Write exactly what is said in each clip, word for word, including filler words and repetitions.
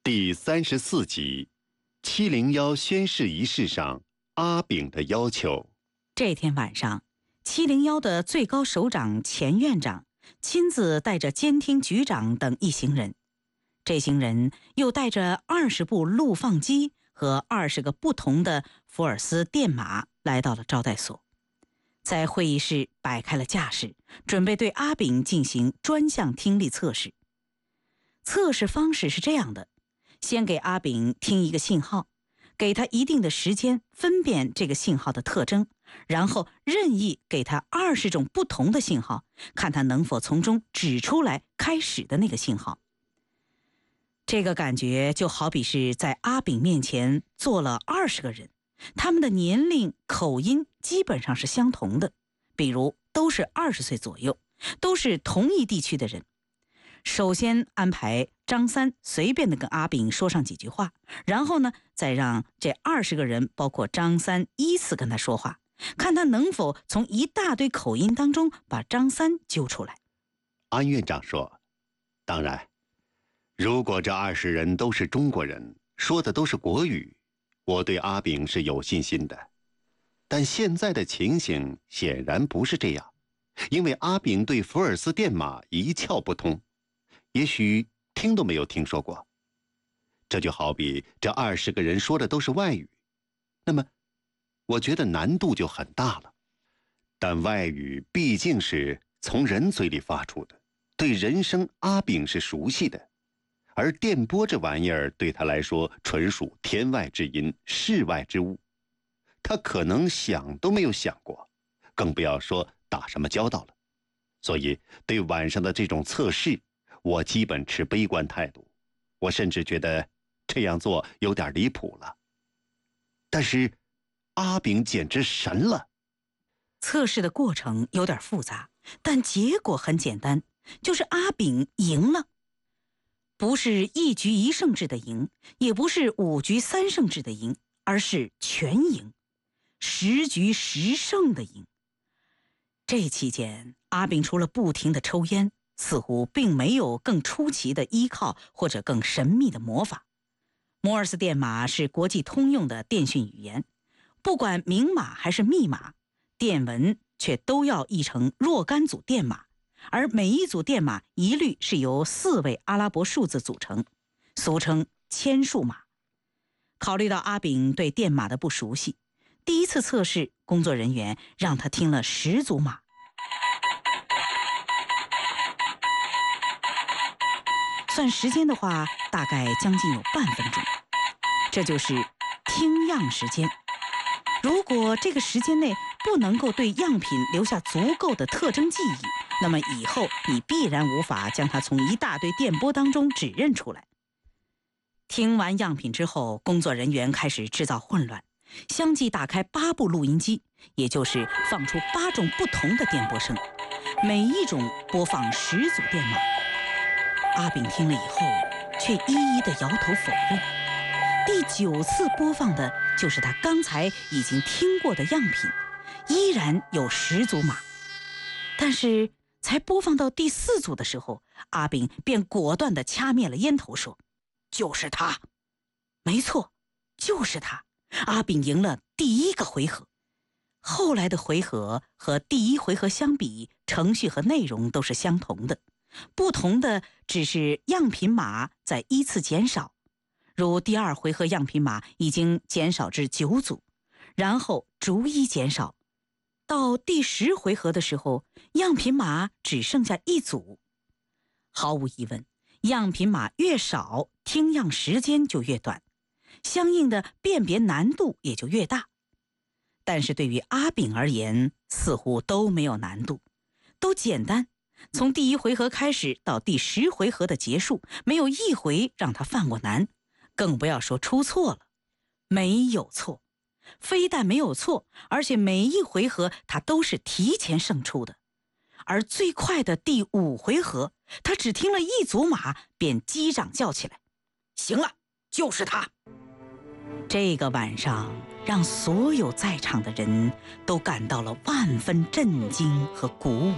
第三十四集，七零幺宣誓仪式上阿炳的要求。 这天晚上，七零幺的最高首长钱院长亲自带着监听局长等一行人，这行人又带着二十部录放机和二十个不同的福尔斯电码来到了招待所，在会议室摆开了架势，准备对阿炳进行专项听力测试。测试方式是这样的：先给阿炳听一个信号，给他一定的时间分辨这个信号的特征，然后任意给他二十种不同的信号，看他能否从中指出来开始的那个信号。这个感觉就好比是在阿炳面前坐了二十个人，他们的年龄、口音基本上是相同的，比如都是二十岁左右，都是同一地区的人。首先安排张三随便的跟阿炳说上几句话，然后呢，再让这二十个人，包括张三，依次跟他说话，看他能否从一大堆口音当中把张三揪出来。 安院长说：“当然，如果这二十人都是中国人，说的都是国语，我对阿炳是有信心的。但现在的情形显然不是这样，因为阿炳对福尔斯电码一窍不通。”也许听都没有听说过，这就好比这二十个人说的都是外语，那么我觉得难度就很大了。但外语毕竟是从人嘴里发出的，对人声阿炳是熟悉的，而电波这玩意儿对他来说纯属天外之音，世外之物，他可能想都没有想过，更不要说打什么交道了。所以对晚上的这种测试，我基本持悲观态度，我甚至觉得这样做有点离谱了。但是阿炳简直神了。 测试的过程有点复杂，但结果很简单，就是阿炳赢了。不是一局一胜制的赢，也不是五局三胜制的赢，而是全赢，十局十胜的赢。这期间，阿炳除了不停地抽烟，似乎并没有更出奇的依靠或者更神秘的魔法。摩尔斯电码是国际通用的电讯语言，不管明码还是密码，电文却都要译成若干组电码，而每一组电码一律是由四位阿拉伯数字组成，俗称千数码。考虑到阿炳对电码的不熟悉，第一次测试，工作人员让他听了十组码。算时间的话，大概将近有半分钟，这就是听样时间。如果这个时间内不能够对样品留下足够的特征记忆，那么以后你必然无法将它从一大堆电波当中指认出来。听完样品之后，工作人员开始制造混乱，相继打开八部录音机，也就是放出八种不同的电波声，每一种播放十组电码。阿炳听了以后，却一一地摇头否认。第九次播放的就是他刚才已经听过的样品，依然有十组码。但是才播放到第四组的时候，阿炳便果断地掐灭了烟头，说：“就是他，没错，就是他。”阿炳赢了第一个回合。后来的回合和第一回合相比，程序和内容都是相同的。不同的只是样品码在依次减少，如第二回合样品码已经减少至九组，然后逐一减少，到第十回合的时候，样品码只剩下一组。毫无疑问，样品码越少，听样时间就越短，相应的辨别难度也就越大。但是对于阿炳而言，似乎都没有难度，都简单。从第一回合开始到第十回合的结束，没有一回让他犯过难，更不要说出错了。没有错，非但没有错，而且每一回合他都是提前胜出的。而最快的第五回合，他只听了一组码，便击掌叫起来：“行了，就是他！”这个晚上让所有在场的人都感到了万分震惊和鼓舞。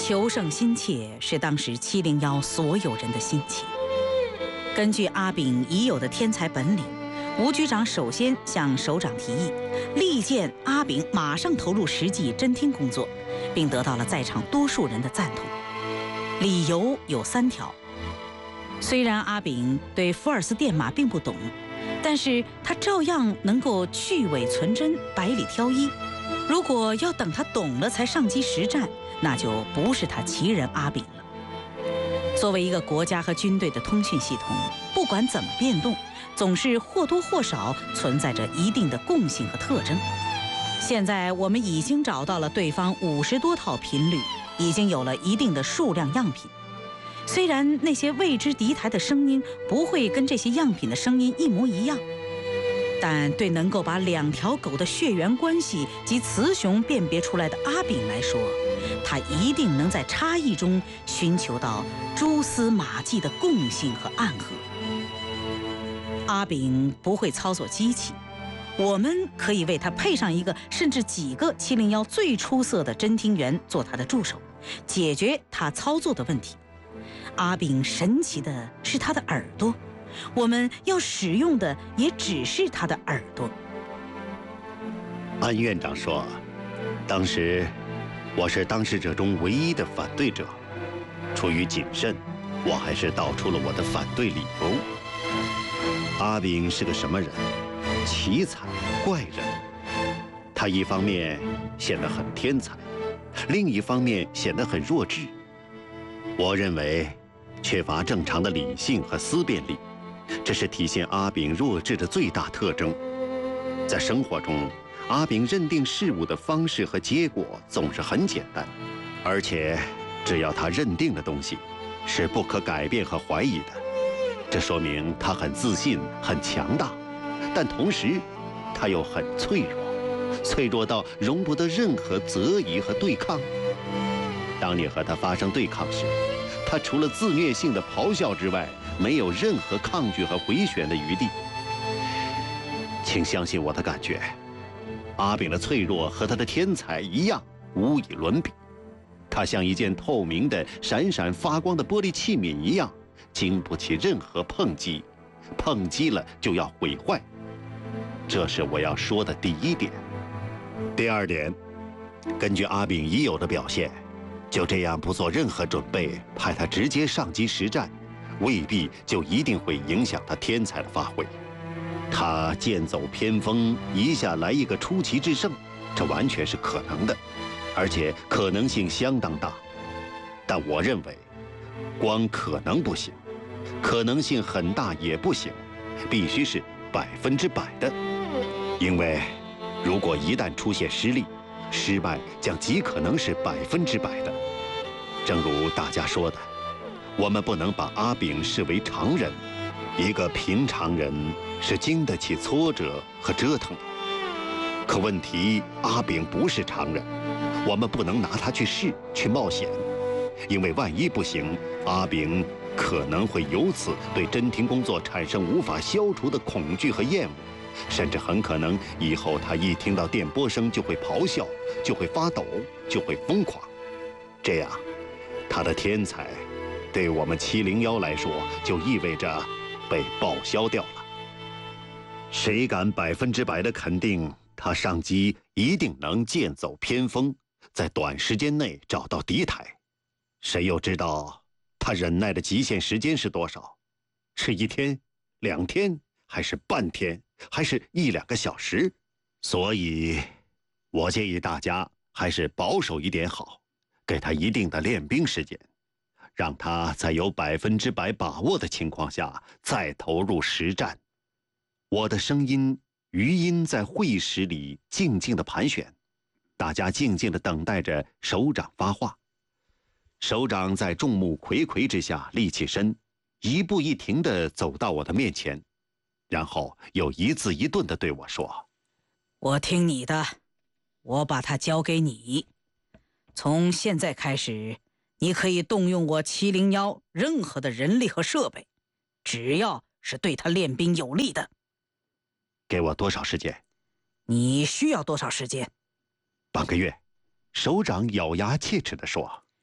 求胜心切是当时七零幺所有人的心情。根据阿炳已有的天才本领，吴局长首先向首长提议，力荐阿炳马上投入实际侦听工作，并得到了在场多数人的赞同。理由有三条：虽然阿炳对福尔斯电码并不懂，但是他照样能够去伪存真，百里挑一。如果要等他懂了才上机实战，那就不是他奇人阿炳了。作为一个国家和军队的通讯系统，不管怎么变动，总是或多或少存在着一定的共性和特征。现在我们已经找到了对方五十多套频率，已经有了一定的数量样品。虽然那些未知敌台的声音不会跟这些样品的声音一模一样，但对能够把两条狗的血缘关系及雌雄辨别出来的阿炳来说，他一定能在差异中寻求到蛛丝马迹的共性和暗合。阿炳不会操作机器，我们可以为他配上一个甚至几个七零一最出色的侦听员做他的助手，解决他操作的问题。阿炳神奇的是他的耳朵，我们要使用的也只是他的耳朵。 安院长说，当时我是当事者中唯一的反对者，出于谨慎，我还是道出了我的反对理由。阿炳是个什么人？奇才怪人。他一方面显得很天才，另一方面显得很弱智。我认为缺乏正常的理性和思辨力，这是体现阿炳弱智的最大特征。在生活中，阿炳认定事物的方式和结果总是很简单，而且只要他认定的东西是不可改变和怀疑的，这说明他很自信、很强大，但同时他又很脆弱，脆弱到容不得任何择疑和对抗。当你和他发生对抗时，他除了自虐性的咆哮之外，没有任何抗拒和回旋的余地。请相信我的感觉，阿炳的脆弱和他的天才一样，无以伦比。他像一件透明的、闪闪发光的玻璃器皿一样，经不起任何碰击，碰击了就要毁坏。这是我要说的第一点。第二点，根据阿炳已有的表现，就这样不做任何准备，派他直接上机实战，未必就一定会影响他天才的发挥。他剑走偏锋，一下来一个出奇制胜，这完全是可能的，而且可能性相当大。但我认为，光可能不行，可能性很大也不行，必须是百分之百的。因为如果一旦出现失利，失败将极可能是百分之百的。正如大家说的，我们不能把阿炳视为常人，一个平常人是经得起挫折和折腾的。可问题，阿炳不是常人，我们不能拿他去试，去冒险，因为万一不行，阿炳可能会由此对侦听工作产生无法消除的恐惧和厌恶，甚至很可能以后他一听到电波声就会咆哮，就会发抖，就会疯狂。这样，他的天才对我们七零一来说就意味着被报销掉了。谁敢百分之百的肯定他上机一定能剑走偏锋，在短时间内找到敌台？谁又知道他忍耐的极限时间是多少？是一天、两天，还是半天，还是一两个小时？所以，我建议大家还是保守一点好，给他一定的练兵时间，让他在有百分之百把握的情况下再投入实战。我的声音余音在会议室里静静地盘旋，大家静静地等待着首长发话。首长在众目睽睽之下立起身，一步一停地走到我的面前，然后又一字一顿地对我说：“ 我听你的，我把它交给你。从现在开始，你可以动用我七零一任何的人力和设备，只要是对他练兵有利的。” 给我多少时间？ 你需要多少时间？ 半个月。首长咬牙切齿地说：“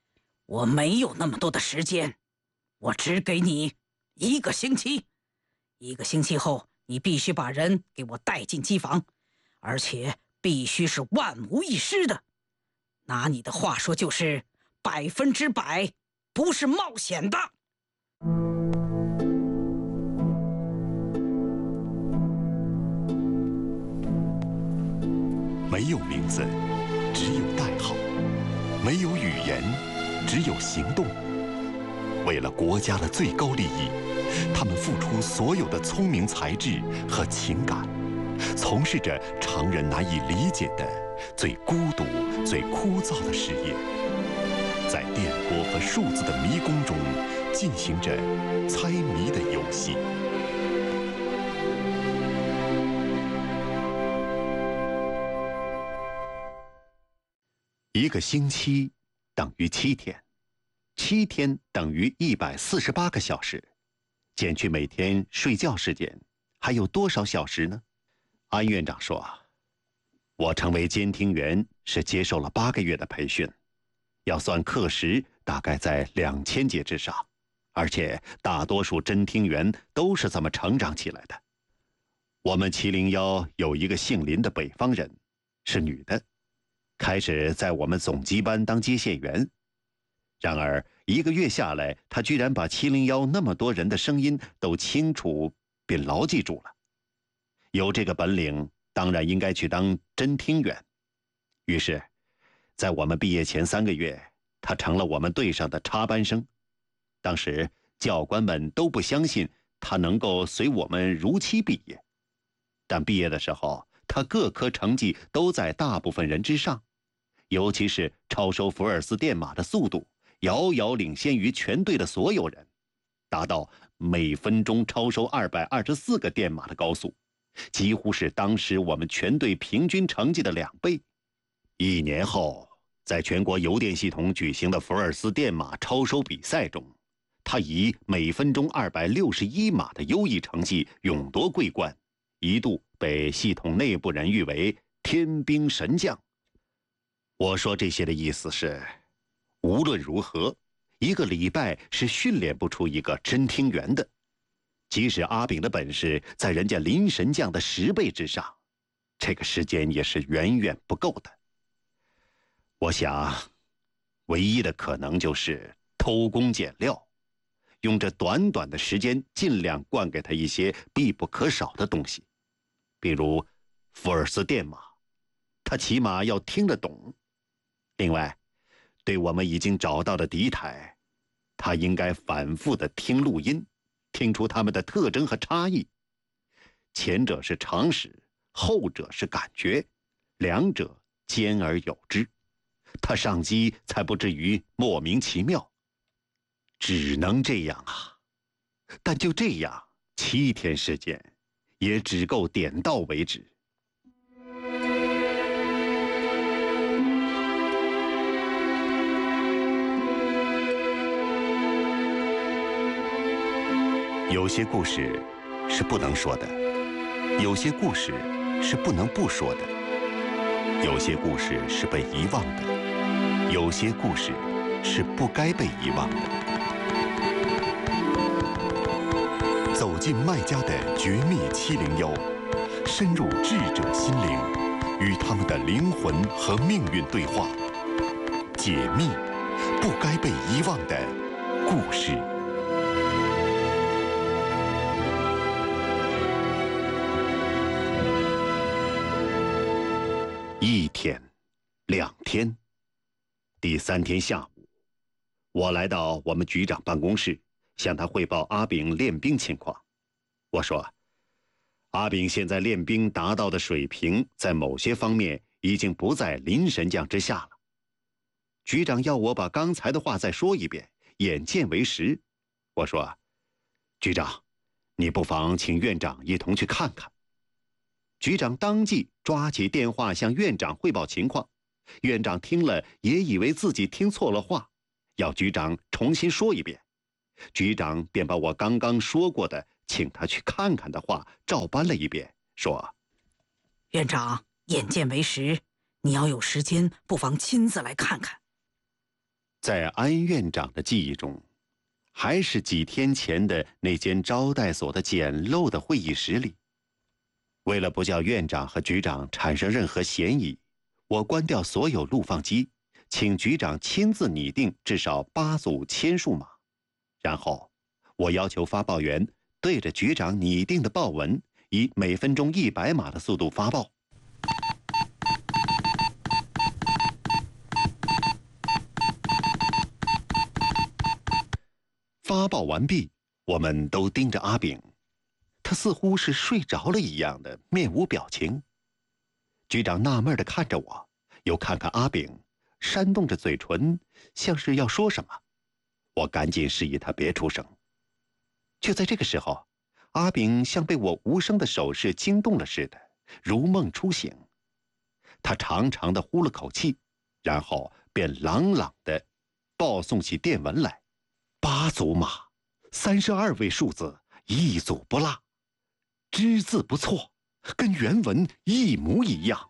我没有那么多的时间，我只给你一个星期。一个星期后，你必须把人给我带进机房，而且必须是万无一失的。拿你的话说，就是百分之百不是冒险的。 没有名字，只有代号；没有语言，只有行动。为了国家的最高利益，他们付出所有的聪明才智和情感，从事着常人难以理解的最孤独、最枯燥的事业，在电波和数字的迷宫中进行着猜谜的游戏。 一个星期等于七天，七天等于一百四十八个小时，减去每天睡觉时间，还有多少小时呢？安院长说，我成为监听员是接受了八个月的培训，要算课时大概在两千节之上，而且大多数侦听员都是这么成长起来的。我们七零一有一个姓林的北方人，是女的，开始在我们总机班当接线员，然而一个月下来，她居然把七零一那么多人的声音都清楚并牢记住了。有这个本领，当然应该去当侦听员。于是，在我们毕业前三个月，她成了我们队上的插班生。当时教官们都不相信她能够随我们如期毕业，但毕业的时候，她各科成绩都在大部分人之上，尤其是超收福尔斯电码的速度，遥遥领先于全队的所有人，达到每分钟超收二百二十四个电码的高速，几乎是当时我们全队平均成绩的两倍。一年后，在全国邮电系统举行的福尔斯电码超收比赛中，他以每分钟二百六十一码的优异成绩勇夺桂冠，一度被系统内部人誉为天兵神将。我说这些的意思是，无论如何，一个礼拜是训练不出一个侦听员的，即使阿炳的本事在人家林神将的十倍之上，这个时间也是远远不够的。我想，唯一的可能就是偷工减料，用这短短的时间尽量灌给他一些必不可少的东西，比如福尔斯电码，他起码要听得懂。另外，对我们已经找到的敌台，他应该反复的听录音，听出他们的特征和差异。前者是常识，后者是感觉，两者兼而有之，他上机才不至于莫名其妙。只能这样啊，但就这样，七天时间，也只够点到为止。有些故事是不能说的，有些故事是不能不说的，有些故事是被遗忘的，有些故事是不该被遗忘的。走进麦家的绝密七零幺，深入智者心灵，与他们的灵魂和命运对话，解密不该被遗忘的故事。一天，两天，第三天下午，我来到我们局长办公室，向他汇报阿炳练兵情况。我说，阿炳现在练兵达到的水平，在某些方面已经不在林神将之下了。局长要我把刚才的话再说一遍，眼见为实。我说，局长，你不妨请院长一同去看看。局长当即抓起电话向院长汇报情况，院长听了也以为自己听错了话，要局长重新说一遍。局长便把我刚刚说过的请他去看看的话照搬了一遍，说： 院长，眼见为实，你要有时间不妨亲自来看看。 在安院长的记忆中，还是几天前的那间招待所的简陋的会议室里。为了不叫院长和局长产生任何嫌疑，我关掉所有录放机，请局长亲自拟定至少八组签数码，然后我要求发报员对着局长拟定的报文，以每分钟一百码的速度发报。发报完毕，我们都盯着阿炳，他似乎是睡着了一样的，面无表情。局长纳闷地看着我，又看看阿炳，扇动着嘴唇，像是要说什么。我赶紧示意他别出声。就在这个时候，阿炳像被我无声的手势惊动了似的，如梦初醒。他长长的呼了口气，然后便朗朗地报送起电文来。八组码，三十二位数字，一组不落，只字不错，跟原文一模一样。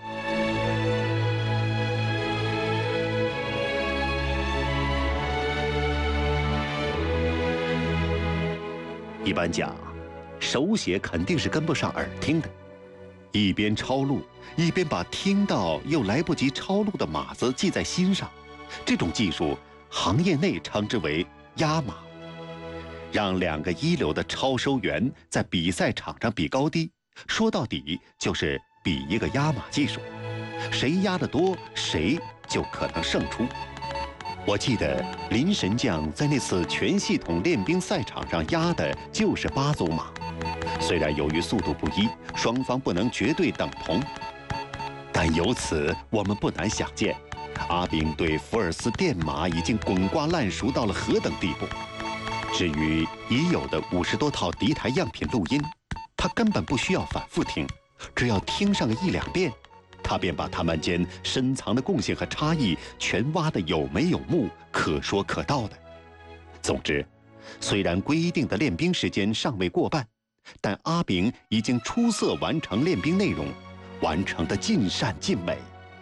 一般讲，手写肯定是跟不上耳听的，一边抄录，一边把听到又来不及抄录的码子记在心上，这种技术，行业内称之为压码，让两个一流的抄收员在比赛场上比高低，说到底就是比一个压码技术，谁压得多，谁就可能胜出。我记得林神将在那次全系统练兵赛场上压的就是八组码，虽然由于速度不一，双方不能绝对等同，但由此我们不难想见，阿炳对福尔斯电码已经滚瓜烂熟到了何等地步。至于已有的五十多套敌台样品录音，他根本不需要反复听，只要听上个一两遍，他便把他们间深藏的共性和差异全挖得有眉有目，可说可道的。总之，虽然规定的练兵时间尚未过半，但阿炳已经出色完成练兵内容，完成得尽善尽美。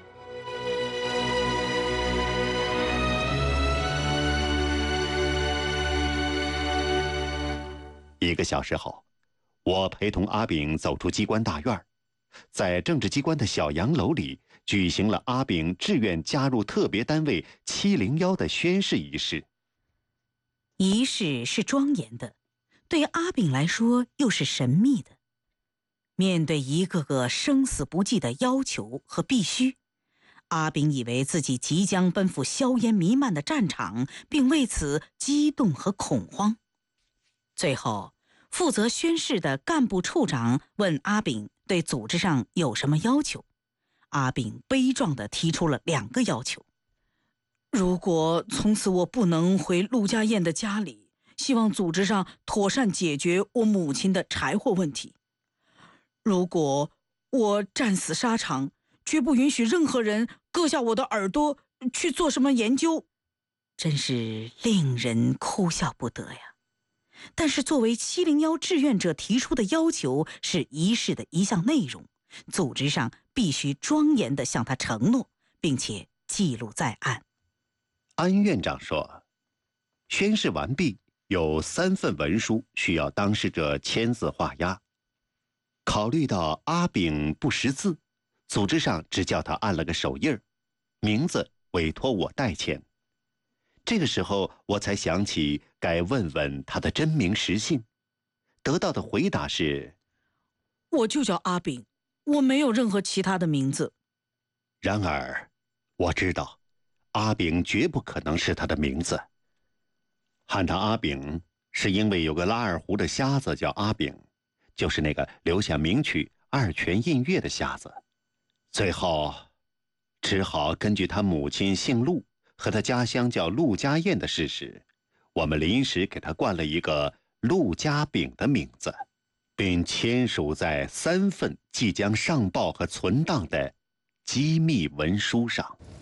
一个小时后，我陪同阿炳走出机关大院，在政治机关的小洋楼里举行了阿炳志愿加入特别单位七零一的宣誓仪式。 仪式是庄严的，对阿炳来说又是神秘的。面对一个个生死不计的要求和必须，阿炳以为自己即将奔赴硝烟弥漫的战场，并为此激动和恐慌。最后，负责宣誓的干部处长问阿炳对组织上有什么要求。阿炳悲壮地提出了两个要求：如果从此我不能回陆家燕的家里，希望组织上妥善解决我母亲的柴火问题；如果我战死沙场，绝不允许任何人割下我的耳朵去做什么研究。真是令人哭笑不得呀！但是作为七零一志愿者提出的要求是仪式的一项内容，组织上必须庄严地向他承诺，并且记录在案。 安院长说，宣誓完毕，有三份文书需要当事者签字画押。考虑到阿炳不识字，组织上只叫他按了个手印儿，名字委托我代签。这个时候我才想起该问问他的真名实姓，得到的回答是： 我就叫阿炳，我没有任何其他的名字。 然而我知道阿炳绝不可能是他的名字，喊他阿炳是因为有个拉二胡的瞎子叫阿炳，就是那个留下名曲《二泉映月》的瞎子。最后只好根据他母亲姓陆和他家乡叫陆家燕的事实，我们临时给他冠了一个陆家炳的名字，并签署在三份即将上报和存档的机密文书上。